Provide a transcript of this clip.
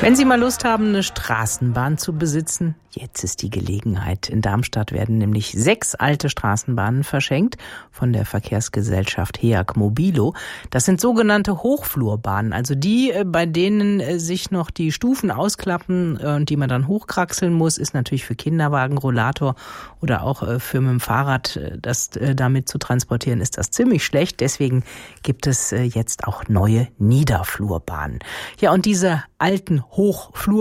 Wenn Sie mal Lust haben, eine Straßenbahn zu besitzen, jetzt ist die Gelegenheit. In Darmstadt werden nämlich 6 alte Straßenbahnen verschenkt von der Verkehrsgesellschaft HEAG Mobilo. Das sind sogenannte Hochflurbahnen, also die, bei denen sich noch die Stufen ausklappen und die man dann hochkraxeln muss, ist natürlich für Kinderwagen, Rollator oder auch für mit dem Fahrrad das damit zu transportieren, ist das ziemlich schlecht. Deswegen gibt es jetzt auch neue Niederflurbahnen. Ja, und diese alten Hochflurbahnen